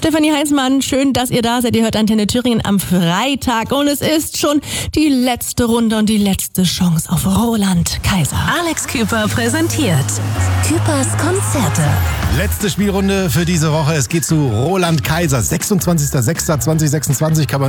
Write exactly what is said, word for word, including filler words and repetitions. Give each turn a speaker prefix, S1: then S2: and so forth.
S1: Stefanie Heinzmann, schön, dass ihr da seid. Ihr hört Antenne Thüringen am Freitag und es ist schon die letzte Runde und die letzte Chance auf Roland Kaiser.
S2: Alex Küper präsentiert Küpers Konzerte.
S3: Letzte Spielrunde für diese Woche. Es geht zu Roland Kaiser. sechsundzwanzigster sechster zweitausendsechsundzwanzig kann man